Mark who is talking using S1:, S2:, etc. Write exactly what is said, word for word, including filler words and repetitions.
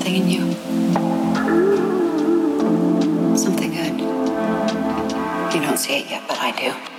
S1: something in you. Something good. You don't see it yet, but I do.